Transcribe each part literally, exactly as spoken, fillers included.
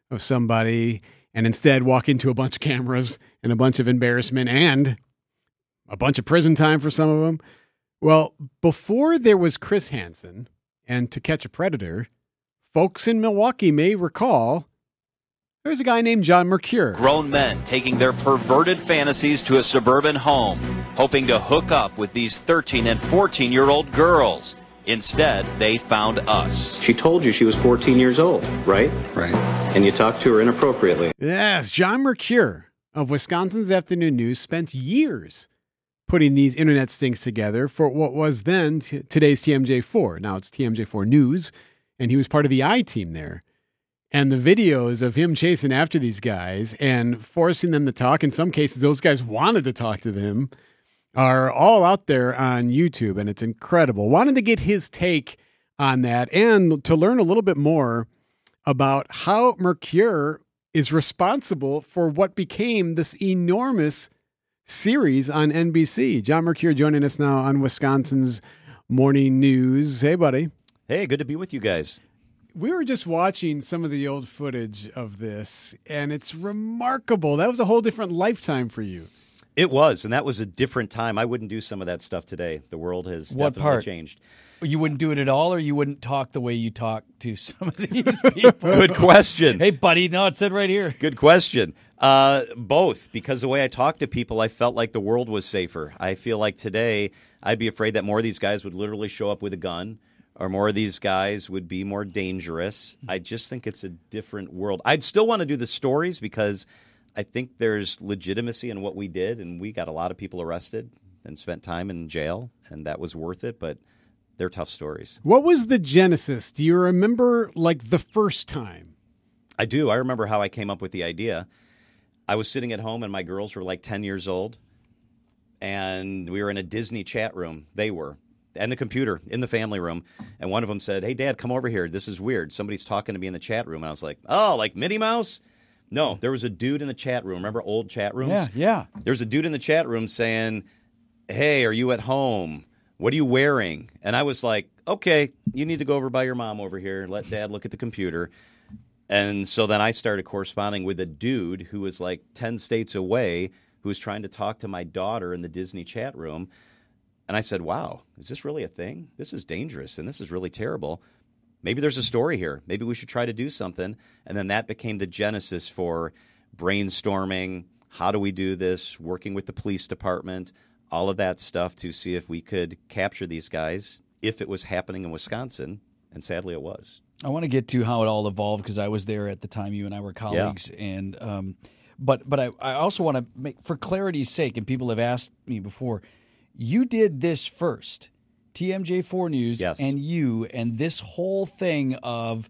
of somebody and instead walk into a bunch of cameras and a bunch of embarrassment and a bunch of prison time for some of them. Well, before there was Chris Hansen and To Catch a Predator, folks in Milwaukee may recall there's a guy named John Mercure. Grown men taking their perverted fantasies to a suburban home, hoping to hook up with these thirteen and fourteen-year-old girls. Instead, they found us. She told you she was fourteen years old, right? Right. And you talked to her inappropriately. Yes, John Mercure of Wisconsin's Afternoon News spent years putting these internet stings together for what was then t- today's T M J four. Now it's T M J four News, and he was part of the I-team there. And the videos of him chasing after these guys and forcing them to talk, in some cases those guys wanted to talk to them, are all out there on YouTube, and it's incredible. Wanted to get his take on that and to learn a little bit more about how Mercure is responsible for what became this enormous series on N B C. John Mercure joining us now on Wisconsin's Morning News. Hey, buddy. Hey, good to be with you guys. We were just watching some of the old footage of this, and it's remarkable. That was a whole different lifetime for you. It was, and that was a different time. I wouldn't do some of that stuff today. The world has What definitely part? changed. You wouldn't do it at all, or you wouldn't talk the way you talk to some of these people? Good question. Hey, buddy, no, it said right here. Good question. Uh, both, because the way I talk to people, I felt like the world was safer. I feel like today I'd be afraid that more of these guys would literally show up with a gun, or more of these guys would be more dangerous. I just think it's a different world. I'd still want to do the stories because I think there's legitimacy in what we did, and we got a lot of people arrested and spent time in jail, and that was worth it, but they're tough stories. What was the genesis? Do you remember, like, the first time? I do. I remember how I came up with the idea. I was sitting at home, and my girls were like ten years old, and we were in a Disney chat room. They were. And the computer in the family room. And one of them said, "Hey, Dad, come over here. This is weird. Somebody's talking to me in the chat room." And I was like, "Oh, like Minnie Mouse?" No, there was a dude in the chat room. Remember old chat rooms? Yeah, yeah. There's a dude in the chat room saying, "Hey, are you at home? What are you wearing?" And I was like, "Okay, you need to go over by your mom over here and let Dad look at the computer." And so then I started corresponding with a dude who was like ten states away who was trying to talk to my daughter in the Disney chat room. And I said, "Wow, is this really a thing? This is dangerous, and this is really terrible. Maybe there's a story here. Maybe we should try to do something." And then that became the genesis for brainstorming. How do we do this? Working with the police department, all of that stuff to see if we could capture these guys if it was happening in Wisconsin. And sadly, it was. I want to get to how it all evolved because I was there at the time. You and I were colleagues, yeah. and um, but but I, I also want to make, for clarity's sake, and people have asked me before, you did this first, T M J four News, yes. and you, and this whole thing of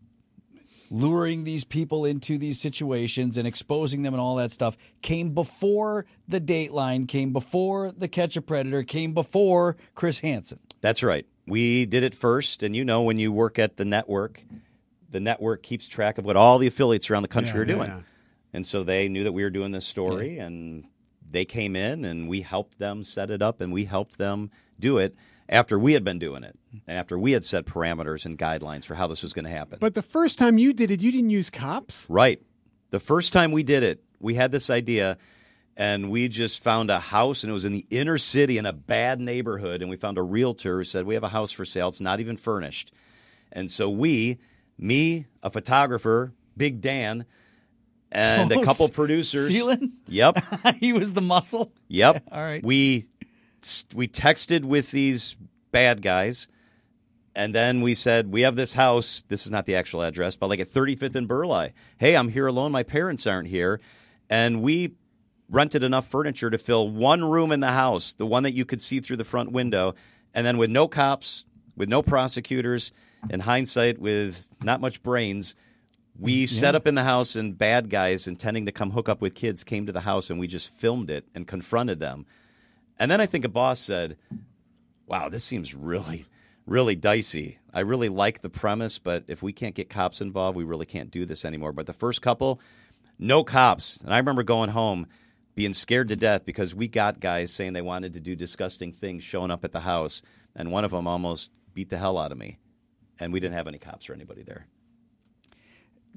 luring these people into these situations and exposing them and all that stuff came before the Dateline, came before the Catch a Predator, came before Chris Hansen. That's right. We did it first, and you know when you work at the network, the network keeps track of what all the affiliates around the country yeah, are doing. Yeah. And so they knew that we were doing this story, yeah. and they came in, and we helped them set it up, and we helped them do it after we had been doing it, and after we had set parameters and guidelines for how this was going to happen. But the first time you did it, you didn't use cops? Right. The first time we did it, we had this idea, and we just found a house, and it was in the inner city in a bad neighborhood, and we found a realtor who said, "We have a house for sale. It's not even furnished." And so we, me, a photographer, Big Dan, and oh, a couple producers. Seelan? Yep. He was the muscle? Yep. All right. We we texted with these bad guys, and then we said, "We have this house." This is not the actual address, but like at thirty-fifth and Burleigh. "Hey, I'm here alone. My parents aren't here." And we rented enough furniture to fill one room in the house, the one that you could see through the front window, and then with no cops, with no prosecutors, in hindsight, with not much brains, we yeah. set up in the house, and bad guys intending to come hook up with kids came to the house, and we just filmed it and confronted them. And then I think a boss said, "Wow, this seems really, really dicey. I really like the premise, but if we can't get cops involved, we really can't do this anymore." But the first couple, no cops. And I remember going home being scared to death because we got guys saying they wanted to do disgusting things showing up at the house, and one of them almost beat the hell out of me. And we didn't have any cops or anybody there.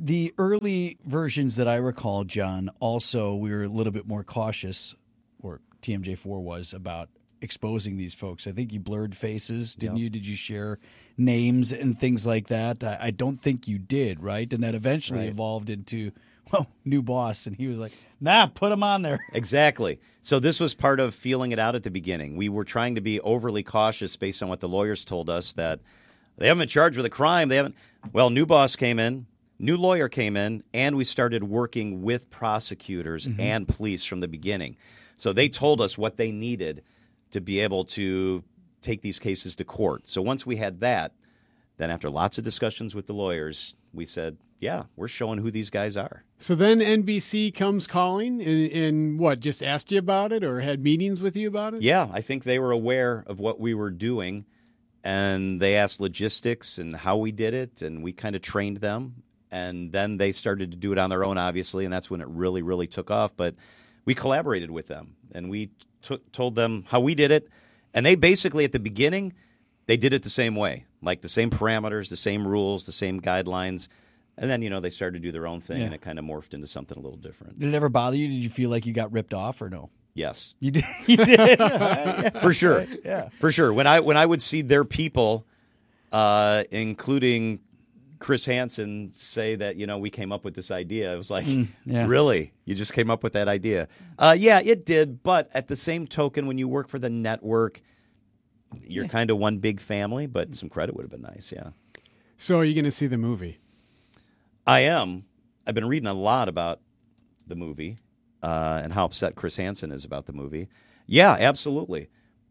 The early versions that I recall, John, also we were a little bit more cautious, or T M J four was, about exposing these folks. I think you blurred faces, didn't Yep. you? Did you share names and things like that? I, I don't think you did, right? And that eventually Right. evolved into, well, new boss, and he was like, nah, put him on there. Exactly. So this was part of feeling it out at the beginning. We were trying to be overly cautious based on what the lawyers told us, that they haven't been charged with a crime. They haven't. Well, new boss came in, new lawyer came in, and we started working with prosecutors Mm-hmm. and police from the beginning. So they told us what they needed to be able to take these cases to court. So once we had that, then after lots of discussions with the lawyers, we said, yeah, we're showing who these guys are. So then N B C comes calling and, and what, just asked you about it or had meetings with you about it? Yeah, I think they were aware of what we were doing, and they asked logistics and how we did it, and we kind of trained them. And then they started to do it on their own, obviously, and that's when it really, really took off. But we collaborated with them, and we took, told them how we did it. And they basically, at the beginning, they did it the same way, like the same parameters, the same rules, the same guidelines. And then, you know, they started to do their own thing, Yeah. and it kind of morphed into something a little different. Did it ever bother you? Did you feel like you got ripped off or no? Yes. You did. You did. For sure. Yeah. For sure. When I when I would see their people, uh, including Chris Hansen, say that, you know, we came up with this idea, I was like, yeah. really? You just came up with that idea? Uh, yeah, it did. But at the same token, when you work for the network, you're kind of one big family, but some credit would have been nice, yeah. So are you going to see the movie? I am. I've been reading a lot about the movie uh, and how upset Chris Hansen is about the movie. Yeah, absolutely.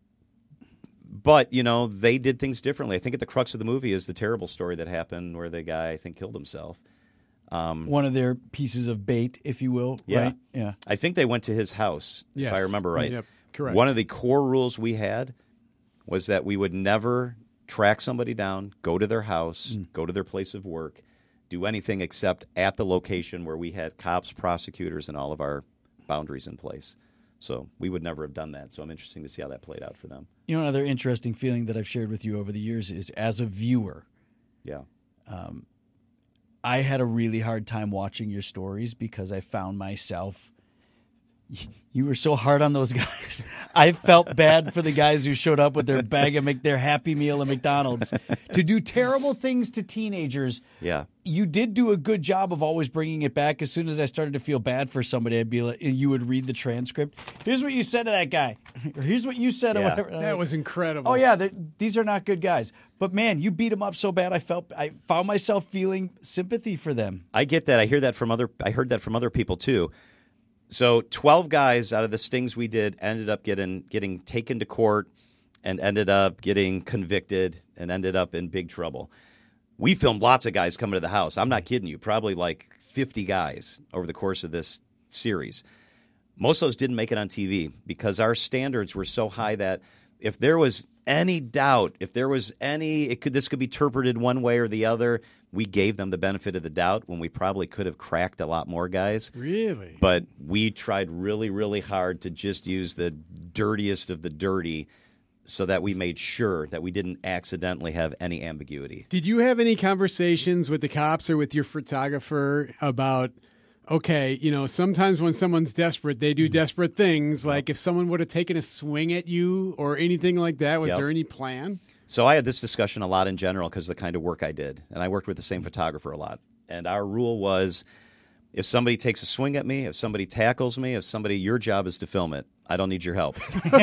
But, you know, they did things differently. I think at the crux of the movie is the terrible story that happened where the guy, I think, killed himself. One of their pieces of bait, if you will, Yeah. right? Yeah. I think they went to his house, Yes. if I remember right. Yep, correct. One of the core rules we had was that we would never track somebody down, go to their house, Mm. go to their place of work, do anything except at the location where we had cops, prosecutors, and all of our boundaries in place. So we would never have done that. So I'm interested to see how that played out for them. You know, another interesting feeling that I've shared with you over the years is, as a viewer, Yeah. I had a really hard time watching your stories because I found myself. You were so hard on those guys. I felt bad for the guys who showed up with their bag of Mc- their Happy Meal at McDonald's to do terrible things to teenagers. Yeah. You did do a good job of always bringing it back. As soon as I started to feel bad for somebody, I'd be like, you would read the transcript. Here's what you said to that guy. Or here's what you said. Or Yeah. whatever. That was incredible. Oh yeah, these are not good guys. But man, you beat them up so bad. I felt I found myself feeling sympathy for them. I get that. I hear that from other. I heard that from other people too. So twelve guys out of the stings we did ended up getting getting taken to court and ended up getting convicted and ended up in big trouble. We filmed lots of guys coming to the house. I'm not kidding you. Probably like fifty guys over the course of this series. Most of those didn't make it on T V because our standards were so high that if there was any doubt, if there was any, it could this could be interpreted one way or the other, we gave them the benefit of the doubt when we probably could have cracked a lot more guys. Really? But we tried really, really hard to just use the dirtiest of the dirty so that we made sure that we didn't accidentally have any ambiguity. Did you have any conversations with the cops or with your photographer about, okay, you know, sometimes when someone's desperate, they do desperate things. Like if someone would have taken a swing at you or anything like that, was Yep. there any plan? So I had this discussion a lot in general because of the kind of work I did. And I worked with the same photographer a lot. And our rule was if somebody takes a swing at me, if somebody tackles me, if somebody, your job is to film it. I don't need your help.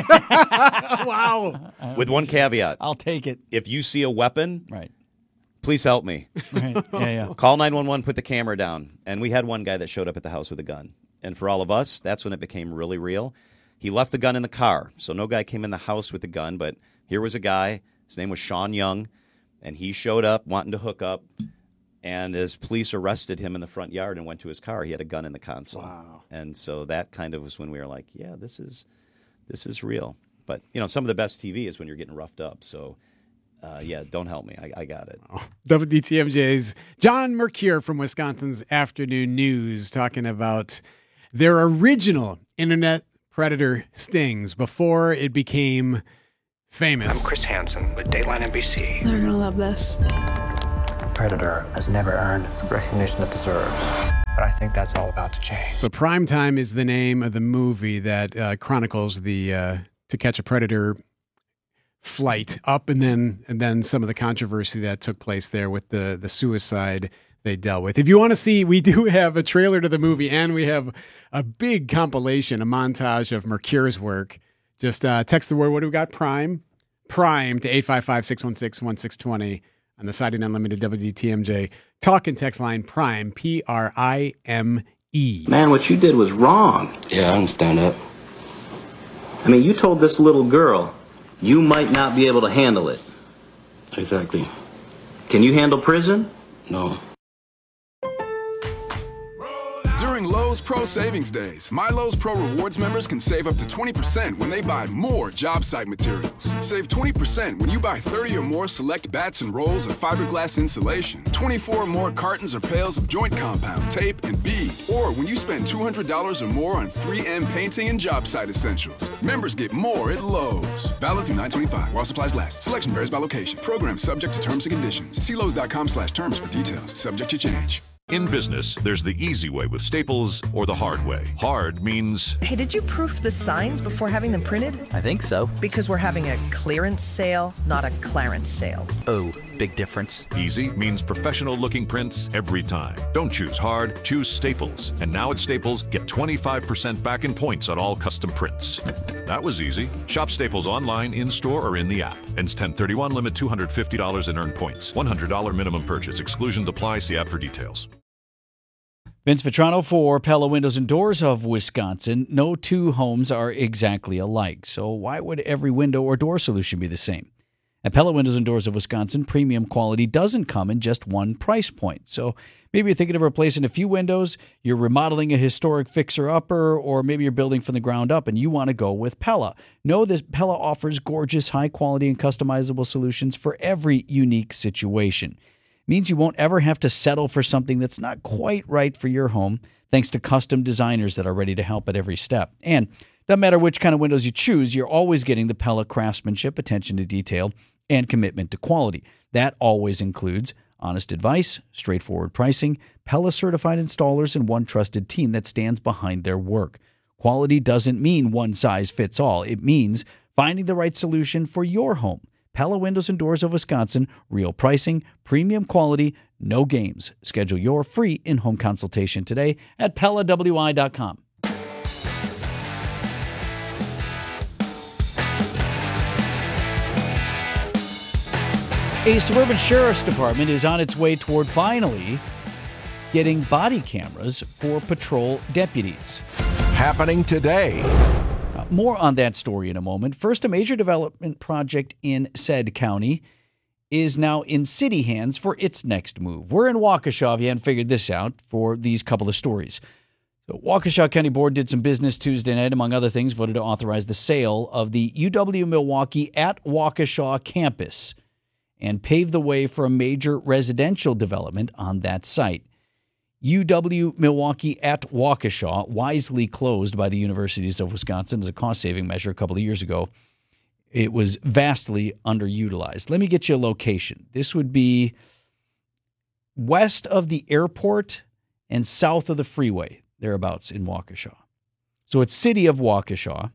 Wow. With one caveat. I'll take it. If you see a weapon, Right. please help me. Right. Yeah, yeah. Call nine one one, put the camera down. And we had one guy that showed up at the house with a gun. And for all of us, that's when it became really real. He left the gun in the car. So no guy came in the house with a gun, but here was a guy. His name was Sean Young, and he showed up wanting to hook up. And as police arrested him in the front yard and went to his car, he had a gun in the console. Wow. And so that kind of was when we were like, yeah, this is this is real. But, you know, some of the best T V is when you're getting roughed up. So, uh, yeah, don't help me. I, I got it. W D T M J's John Mercure from Wisconsin's Afternoon News talking about their original internet predator stings before it became I'm famous. Chris Hansen with Dateline N B C. They're gonna love this. predator has never earned the recognition it deserves. But I think that's all about to change. So Primetime is the name of the movie that uh, chronicles the uh, To Catch a Predator flight up, and then and then some of the controversy that took place there with the the suicide they dealt with. If you want to see, we do have a trailer to the movie, and we have a big compilation, a montage of Mercure's work. Just uh, text the word, what do we got? Prime. Prime to eight five five, six one six, one six two zero on the Siding Unlimited W T M J talk and text line. Prime, P R I M E. Man, what you did was wrong. Yeah, I understand that. I mean, you told this little girl you might not be able to handle it. Exactly. Can you handle prison? No. During Lowe's Pro Savings Days, My Lowe's Pro Rewards members can save up to twenty percent when they buy more job site materials. Save twenty percent when you buy thirty or more select bats and rolls of fiberglass insulation, twenty-four or more cartons or pails of joint compound, tape, and bead, or when you spend two hundred dollars or more on three M painting and job site essentials. Members get more at Lowe's. Valid through nine twenty-five while supplies last. Selection varies by location. Program subject to terms and conditions. See Lowe's.com slash terms for details. Subject to change. In business, there's the easy way with Staples or the hard way. Hard means... Hey, did you proof the signs before having them printed? I think so. Because we're having a clearance sale, not a clarence sale. Oh, big difference. Easy means professional-looking prints every time. Don't choose hard, choose Staples. And now at Staples, get twenty-five percent back in points on all custom prints. That was easy. Shop Staples online, in-store, or in the app. Ends ten thirty-one, limit two hundred fifty dollars in earned points. one hundred dollars minimum purchase. Exclusions apply. See app for details. Vince Vitrano for Pella Windows and Doors of Wisconsin. No two homes are exactly alike, so why would every window or door solution be the same? At Pella Windows and Doors of Wisconsin, premium quality doesn't come in just one price point. So maybe you're thinking of replacing a few windows, you're remodeling a historic fixer-upper, or maybe you're building from the ground up and you want to go with Pella. Know that Pella offers gorgeous, high-quality, and customizable solutions for every unique situation. Means you won't ever have to settle for something that's not quite right for your home, thanks to custom designers that are ready to help at every step. And no matter which kind of windows you choose, you're always getting the Pella craftsmanship, attention to detail, and commitment to quality. That always includes honest advice, straightforward pricing, Pella certified installers, and one trusted team that stands behind their work. Quality doesn't mean one size fits all. It means finding the right solution for your home. Pella Windows and Doors of Wisconsin, real pricing, premium quality, no games. Schedule your free in-home consultation today at Pella W I dot com. A suburban sheriff's department is on its way toward finally getting body cameras for patrol deputies. Happening today. Uh, more on that story in a moment. First, a major development project in said county is now in city hands for its next move. We're in Waukesha, if you hadn't figured this out, for these couple of stories. The Waukesha County Board did some business Tuesday night, among other things, voted to authorize the sale of the U W-Milwaukee at Waukesha campus and pave the way for a major residential development on that site. U W-Milwaukee at Waukesha, wisely closed by the Universities of Wisconsin as a cost-saving measure a couple of years ago. It was vastly underutilized. Let me get you a location. This would be west of the airport and south of the freeway, thereabouts in Waukesha. So it's city of Waukesha.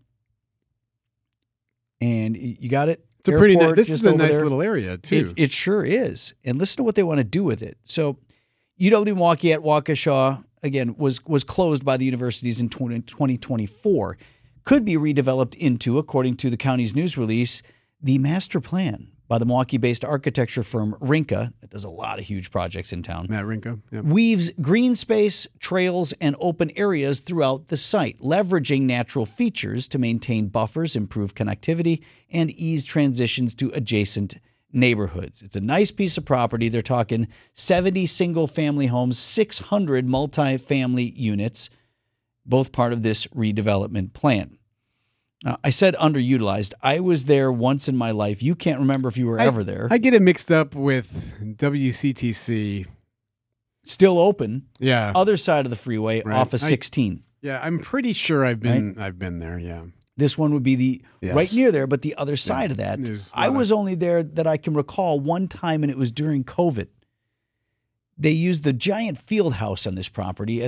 And you got it? It's a pretty nice, this is a nice there. little area, too. It, it sure is. And listen to what they want to do with it. So U W-Milwaukee at Waukesha, again, was was closed by the universities in twenty twenty-four. Could be redeveloped into, according to the county's news release, the master plan by the Milwaukee-based architecture firm Rinka, that does a lot of huge projects in town. Matt Rinka. Yep. Weaves green space, trails, and open areas throughout the site, leveraging natural features to maintain buffers, improve connectivity, and ease transitions to adjacent neighborhoods. It's a nice piece of property. They're talking seventy single-family homes, six hundred multi-family units, both part of this redevelopment plan. Now, I said underutilized. I was there once in my life. You can't remember if you were I, ever there. I get it mixed up with W C T C. Still open. Yeah. Other side of the freeway, right. Off of sixteen. I, yeah, I'm pretty sure I've been right? I've been there, yeah. This one would be the yes. right near there, but the other side yeah. of that. I was of... only there that I can recall one time, and it was during COVID. they used the giant field house on this property